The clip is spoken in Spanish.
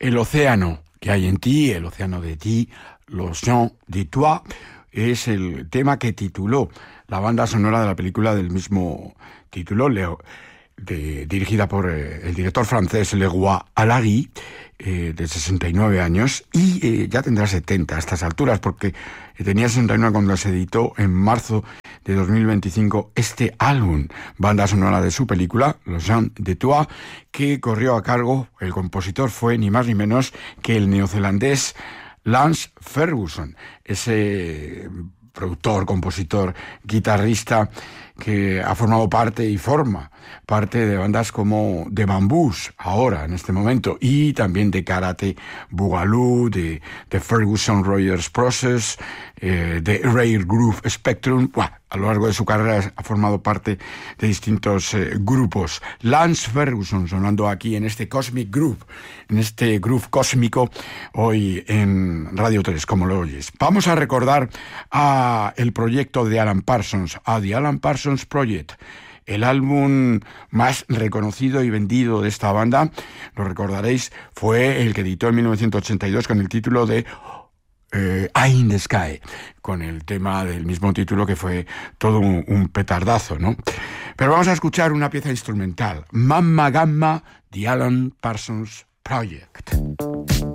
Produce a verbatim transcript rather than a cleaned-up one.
El océano que hay en ti, el océano de ti, l'océan de toi, es el tema que tituló la banda sonora de la película del mismo título, Leo, de, dirigida por eh, el director francés Le Roi Alagui, eh, de sesenta y nueve años, y eh, ya tendrá setenta a estas alturas, porque tenía sesenta y nueve cuando se editó en marzo de dos mil veinticinco este álbum, banda sonora de su película, l'océan de toi, que corrió a cargo, el compositor fue ni más ni menos que el neozelandés Lance Ferguson, ese productor, compositor, guitarrista que ha formado parte y forma parte de bandas como The Bamboos, ahora, en este momento, y también de Karate Boogaloo, de, de Ferguson Rogers Process, eh, de Rare Groove Spectrum. Buah, a lo largo de su carrera ha formado parte de distintos eh, grupos. Lance Ferguson sonando aquí en este Cosmic Groove, en este groove cósmico, hoy en Radio tres, como lo oyes. Vamos a recordar a el proyecto de Alan Parsons, a The Alan Parsons Project. El álbum más reconocido y vendido de esta banda, lo recordaréis, fue el que editó en mil novecientos ochenta y dos con el título de eh, Eye in the Sky, con el tema del mismo título, que fue todo un, un petardazo, ¿no? Pero vamos a escuchar una pieza instrumental, Mamma Gamma, The Alan Parsons Project.